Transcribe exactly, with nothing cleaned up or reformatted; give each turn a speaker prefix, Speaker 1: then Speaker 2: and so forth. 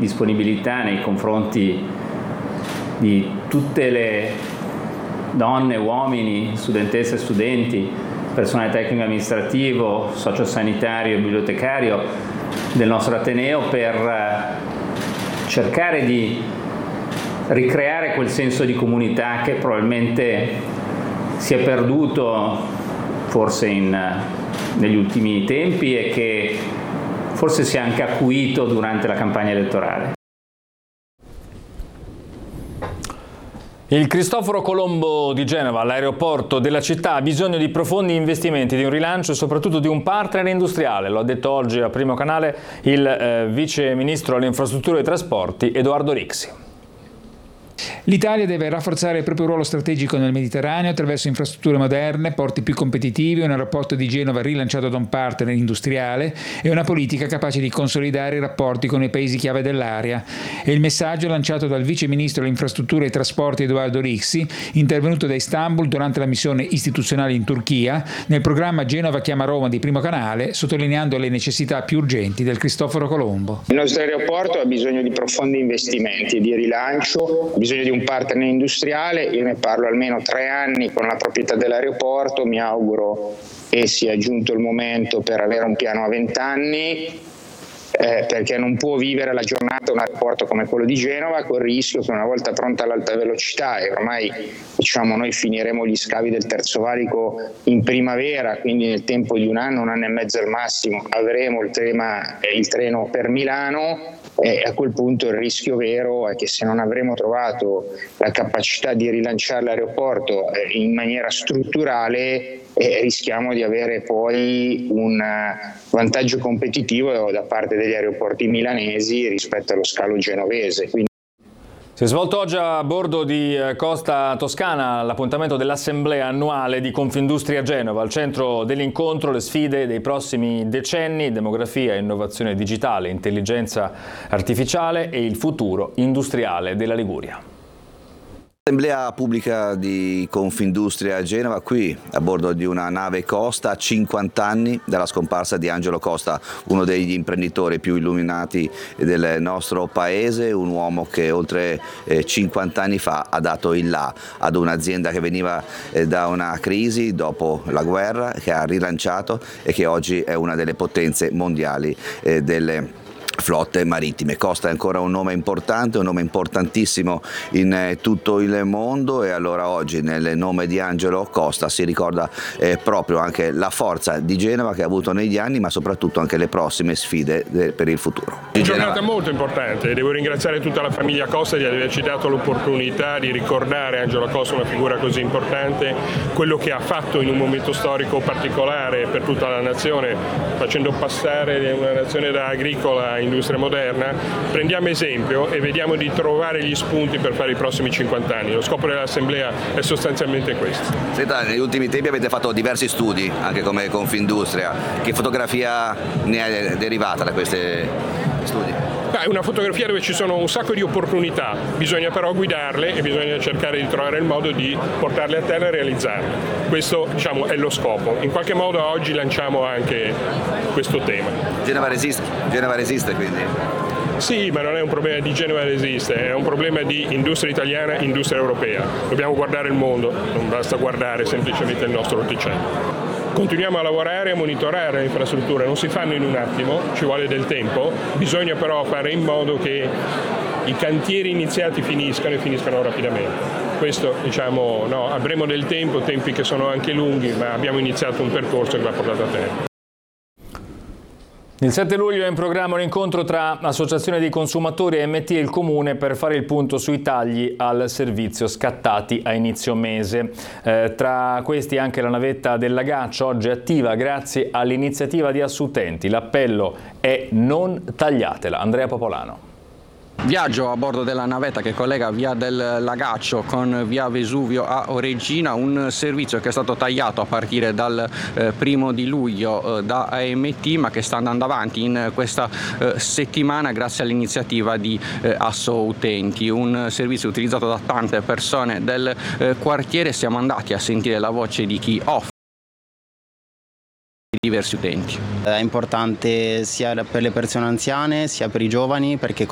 Speaker 1: disponibilità nei confronti di tutte le donne, uomini, studentesse e studenti, personale tecnico amministrativo, sociosanitario e bibliotecario del nostro Ateneo per cercare di ricreare quel senso di comunità che probabilmente si è perduto forse in, negli ultimi tempi e che forse si è anche acuito durante la campagna elettorale.
Speaker 2: Il Cristoforo Colombo di Genova, l'aeroporto della città, ha bisogno di profondi investimenti, di un rilancio e soprattutto di un partner industriale. Lo ha detto oggi a Primo Canale il eh, vice ministro alle infrastrutture e ai trasporti Edoardo Rixi.
Speaker 3: L'Italia deve rafforzare il proprio ruolo strategico nel Mediterraneo attraverso infrastrutture moderne, porti più competitivi, un aeroporto di Genova rilanciato da un partner industriale e una politica capace di consolidare i rapporti con i paesi chiave dell'area. È il messaggio lanciato dal vice ministro delle infrastrutture e ai trasporti Edoardo Rixi, intervenuto da Istanbul durante la missione istituzionale in Turchia, nel programma Genova chiama Roma di Primo Canale, sottolineando le necessità più urgenti del Cristoforo Colombo.
Speaker 4: Il nostro aeroporto ha bisogno di profondi investimenti, di rilancio, ha bisogno di un partner industriale. Io ne parlo almeno tre anni con la proprietà dell'aeroporto, mi auguro che sia giunto il momento per avere un piano a vent'anni, eh, perché non può vivere la giornata un aeroporto come quello di Genova col rischio che una volta pronta all'alta velocità, e ormai diciamo noi finiremo gli scavi del terzo valico in primavera, quindi nel tempo di un anno, un anno e mezzo al massimo avremo il, tema, il treno per Milano. E a quel punto il rischio vero è che se non avremo trovato la capacità di rilanciare l'aeroporto in maniera strutturale, eh, rischiamo di avere poi un vantaggio competitivo da parte degli aeroporti milanesi rispetto allo scalo genovese. Quindi
Speaker 2: si è svolto oggi a bordo di Costa Toscana l'appuntamento dell'assemblea annuale di Confindustria Genova. Al centro dell'incontro le sfide dei prossimi decenni, demografia, innovazione digitale, intelligenza artificiale e il futuro industriale della Liguria.
Speaker 5: Assemblea pubblica di Confindustria Genova, qui a bordo di una nave Costa, a cinquanta anni dalla scomparsa di Angelo Costa, uno degli imprenditori più illuminati del nostro paese, un uomo che oltre cinquanta anni fa ha dato il là ad un'azienda che veniva da una crisi dopo la guerra, che ha rilanciato e che oggi è una delle potenze mondiali delle flotte marittime. Costa è ancora un nome importante, un nome importantissimo in tutto il mondo, e allora oggi nel nome di Angelo Costa si ricorda eh, proprio anche la forza di Genova che ha avuto negli anni, ma soprattutto anche le prossime sfide de- per il futuro.
Speaker 6: Una giornata molto importante, devo ringraziare tutta la famiglia Costa di averci dato l'opportunità di ricordare Angelo Costa, una figura così importante, quello che ha fatto in un momento storico particolare per tutta la nazione, facendo passare una nazione da agricola a industria moderna. Prendiamo esempio e vediamo di trovare gli spunti per fare i prossimi cinquanta anni. Lo scopo dell'assemblea è sostanzialmente questo.
Speaker 5: Senta, negli ultimi tempi avete fatto diversi studi, anche come Confindustria. Che fotografia ne è derivata da questi studi?
Speaker 6: È una fotografia dove ci sono un sacco di opportunità, bisogna però guidarle e bisogna cercare di trovare il modo di portarle a terra e realizzarle. Questo, diciamo, è lo scopo. In qualche modo oggi lanciamo anche questo tema.
Speaker 5: Genova resiste, Genova resiste quindi?
Speaker 6: Sì, ma non è un problema di Genova resiste, è un problema di industria italiana, industria europea. Dobbiamo guardare il mondo, non basta guardare semplicemente il nostro orticello. Continuiamo a lavorare e a monitorare le infrastrutture, non si fanno in un attimo, ci vuole del tempo, bisogna però fare in modo che i cantieri iniziati finiscano e finiscano rapidamente. Questo, diciamo, no, avremo del tempo, tempi che sono anche lunghi, ma abbiamo iniziato un percorso che va portato a termine.
Speaker 2: Il sette luglio è in programma un incontro tra Associazione dei Consumatori, M T e il Comune per fare il punto sui tagli al servizio scattati a inizio mese. Eh, tra questi anche la navetta del Lagaccio, oggi attiva grazie all'iniziativa di Assuttenti. L'appello è non tagliatela. Andrea Popolano.
Speaker 7: Viaggio a bordo della navetta che collega via del Lagaccio con via Vesuvio a Regina, un servizio che è stato tagliato a partire dal eh, primo di luglio eh, da A M T, ma che sta andando avanti in questa eh, settimana grazie all'iniziativa di eh, Asso Utenti, un servizio utilizzato da tante persone del eh, quartiere. Siamo andati a sentire la voce di chi offre diversi utenti.
Speaker 8: È importante sia per le persone anziane sia per i giovani, perché